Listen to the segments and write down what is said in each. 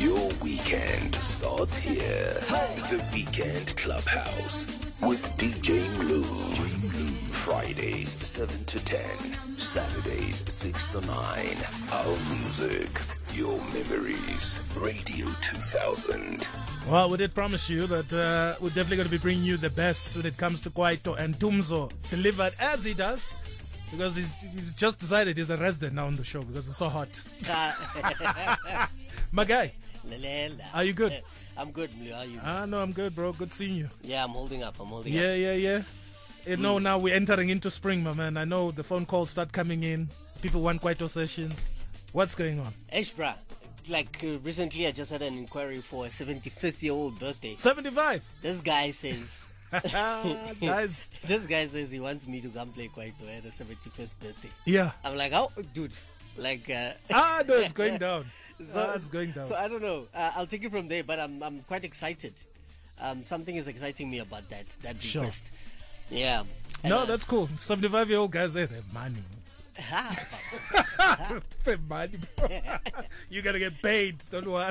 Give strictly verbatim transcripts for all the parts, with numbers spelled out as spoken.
Your weekend starts here. The Weekend Clubhouse with D J Mlu. Fridays seven to ten. Saturdays six to nine. Our music, your memories. Radio two thousand. Well, we did promise you that uh, we're definitely going to be bringing you the best when it comes to Kwaito, and Tumzo delivered as he does. Because he's, he's just decided he's a resident now on the show because it's so hot. My guy, are you good? I'm good, Mlu. How are you? Ah, no, I'm good, bro. Good seeing you. Yeah, I'm holding up. I'm holding yeah, up. Yeah, yeah, yeah. You know, now we're entering into spring, my man. I know the phone calls start coming in. People want Kwaito sessions. What's going on? Eish, bruh. Like, uh, recently I just had an inquiry for a seventy-fifth year old birthday. seventy-five? This guy says... Nice. This guy says he wants me to come play Kwaito at a seventy-fifth birthday. Yeah. I'm like, oh, dude. Like, uh, ah, no, it's going down. So, ah, it's going down. So I don't know. Uh, I'll take it from there, but I'm I'm quite excited. Um, something is exciting me about that that Sure. request. Yeah. No, uh, that's cool. seventy-five year old guys, they have money. They have money, bro. You gotta get paid. Don't worry.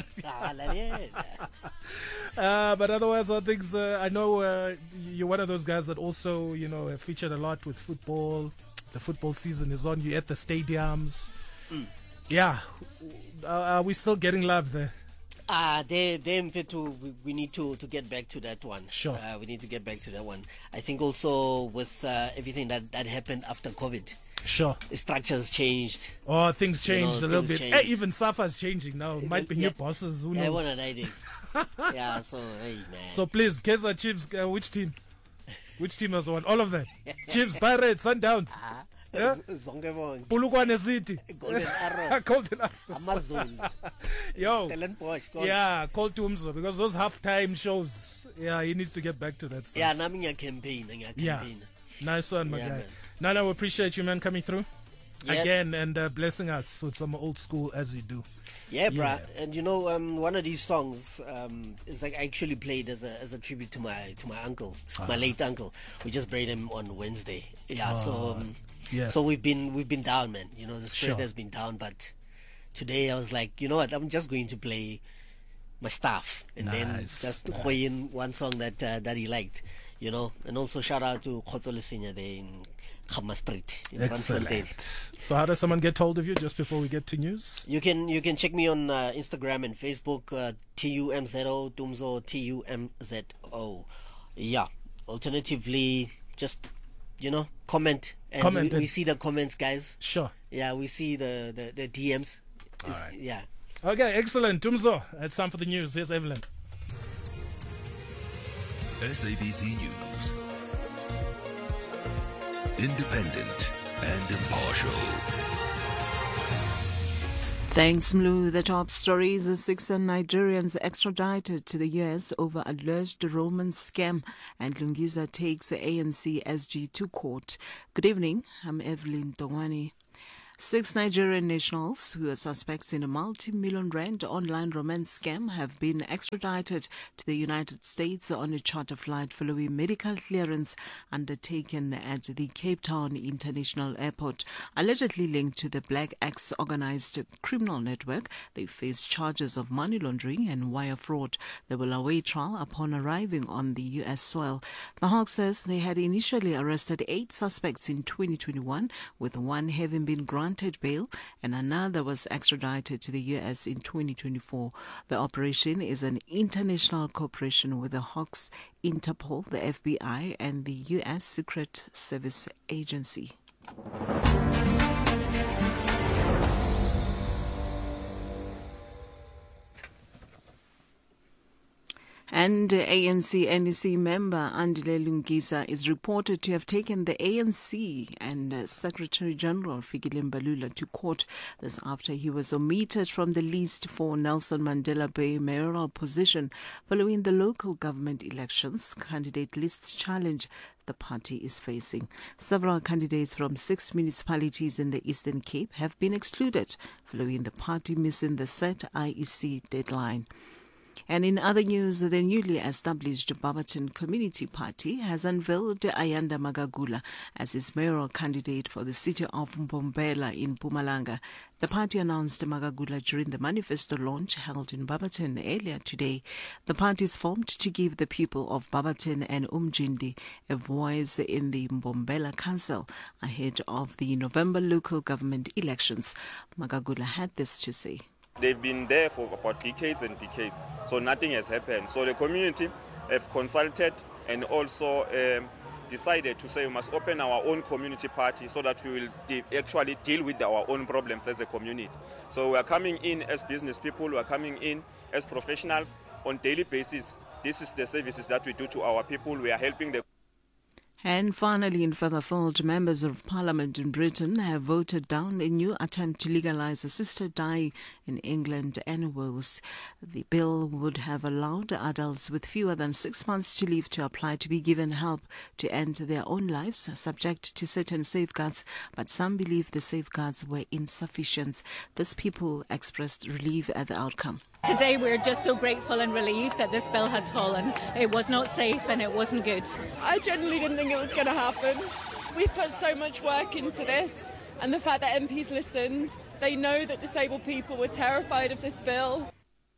Uh, but otherwise, I think uh, I know uh, you're one of those guys that also, you know, have featured a lot with football. The football season is on. You're at the stadiums. Mm. Yeah. Uh, are we still getting love there? Ah, uh, they, they, we, we need to, to get back to that one. Sure. Uh, we need to get back to that one. I think also with uh, everything that, that happened after COVID. Sure. The structures changed. Oh, things changed you know, a little bit. Changed. Hey, even Safa's changing now. It might be yeah. new bosses. Who knows? Yeah, one of those. Yeah, so, hey, man. So please, Kaizer Chiefs, uh, which team? Which team has won? All of them. Chiefs, Pirates, Sundowns. Uh-huh. Yeah? Polokwane City. Golden Arrows. Golden Arrows. Amazon. Yo. Stellenbosch. Yeah, call Tumzo because those halftime shows, yeah, he needs to get back to that stuff. Yeah, I'm in a campaign. In a campaign. Yeah. Nice one, my yeah, guy. Man. Nana, we appreciate you, man, coming through yep. again and uh, blessing us with some old school as you do. Yeah, yeah. bruh. And you know, um, one of these songs um, is like actually played as a as a tribute to my to my uncle, uh-huh. my late uncle. We just buried him on Wednesday. Yeah, uh, so um, yeah. so we've been we've been down, man. You know, the spirit sure. has been down, but today I was like, you know what? I'm just going to play my stuff and nice. then just nice. play in one song that uh, that he liked. You know, and also shout out to Khotso Lesenya there in Khama Street in Excellent. So how does someone get hold of you just before we get to news? You can you can check me on uh, Instagram and Facebook, uh, T U M Z O, Tumzo, T U M Z O. Yeah. Alternatively, just, you know, comment. And comment we, we see the comments, guys. Sure. Yeah, we see the, the, the D Ms. All right. Yeah. Okay, excellent. Tumzo, it's time for the news. Here's Evelyn. S A B C News. Independent and impartial. Thanks, Mlu. The top stories: six Nigerians extradited to the U S over alleged Roman scam, and Lungiza takes A N C S G to court. Good evening. I'm Evelyn Tongwani. Six Nigerian nationals who are suspects in a multi-million rand online romance scam have been extradited to the United States on a charter flight following medical clearance undertaken at the Cape Town International Airport. Allegedly linked to the Black Axe organized criminal network, they face charges of money laundering and wire fraud. They will await trial upon arriving on the U S soil. The Hawk says they had initially arrested eight suspects in twenty twenty-one, with one having been granted bail and another was extradited to the U S in twenty twenty-four. The operation is an international cooperation with the Hawks, Interpol, the F B I, and the U S Secret Service Agency. And A N C N E C member Andile Lungiza is reported to have taken the A N C and uh, Secretary General Fikile Mbalula to court. This after he was omitted from the list for Nelson Mandela Bay mayoral position following the local government elections candidate list challenge the party is facing. Several candidates from six municipalities in the Eastern Cape have been excluded following the party missing the set I E C deadline. And in other news, the newly established Barberton Community Party has unveiled Ayanda Magagula as its mayoral candidate for the city of Mbombela in Mpumalanga. The party announced Magagula during the manifesto launch held in Barberton earlier today. The party is formed to give the people of Barberton and Umjindi a voice in the Mbombela Council ahead of the November local government elections. Magagula had this to say. They've been there for about decades and decades, so nothing has happened. So the community have consulted and also um, decided to say we must open our own community party so that we will de- actually deal with our own problems as a community. So we are coming in as business people, we are coming in as professionals on daily basis. This is the services that we do to our people. We are helping the And finally, in Furtherfield, members of Parliament in Britain have voted down a new attempt to legalise assisted dying in England and Wales. The bill would have allowed adults with fewer than six months to live to apply to be given help to end their own lives, subject to certain safeguards, but some believe the safeguards were insufficient. These people expressed relief at the outcome. Today we're just so grateful and relieved that this bill has fallen. It was not safe and it wasn't good. I genuinely didn't think it was going to happen. We put so much work into this, and the fact that M Ps listened, they know that disabled people were terrified of this bill.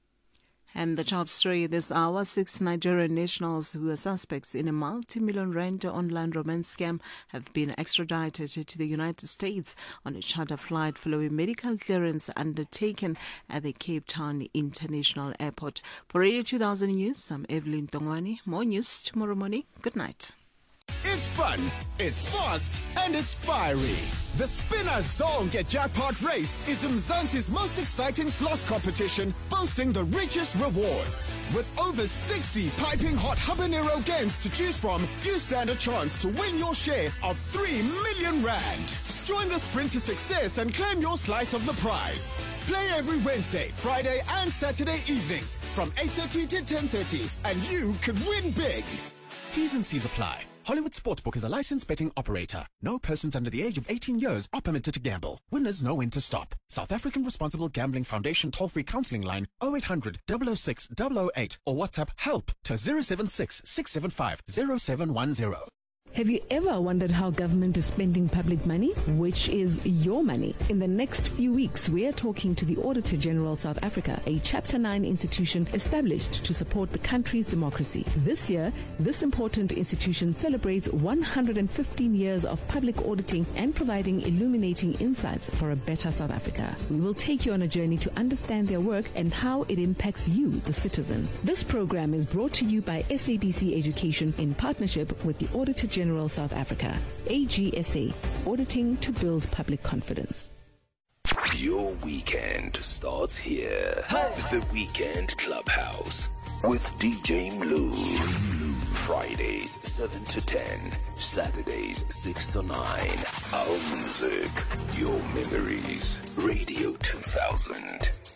And the top story this hour, six Nigerian nationals who are suspects in a multi-million rand online romance scam have been extradited to the United States on a charter flight following medical clearance undertaken at the Cape Town International Airport. For Radio two thousand News, I'm Evelyn Tongwani. More news tomorrow morning. Good night. It's fun, it's fast, and it's fiery. The Spinner Zonke Jackpot Race is Mzansi's most exciting slots competition, boasting the richest rewards. With over sixty piping hot habanero games to choose from, you stand a chance to win your share of three million rand. Join the sprint to success and claim your slice of the prize. Play every Wednesday, Friday, and Saturday evenings from eight thirty to ten thirty, and you could win big. T's and C's apply. Hollywood Sportsbook is a licensed betting operator. No persons under the age of eighteen years are permitted to gamble. Winners know when to stop. South African Responsible Gambling Foundation toll-free counseling line oh eight hundred, double oh six, double oh eight or WhatsApp HELP to zero seven six, six seven five, zero seven one zero. Have you ever wondered how government is spending public money, which is your money? In the next few weeks, we are talking to the Auditor General South Africa, a Chapter nine institution established to support the country's democracy. This year, this important institution celebrates one hundred fifteen years of public auditing and providing illuminating insights for a better South Africa. We will take you on a journey to understand their work and how it impacts you, the citizen. This program is brought to you by S A B C Education in partnership with the Auditor General General South Africa, A G S A, auditing to build public confidence. Your weekend starts here. Hey. The Weekend Clubhouse with D J Mlu. Fridays seven to ten, Saturdays six to nine. Our music, your memories. Radio two thousand.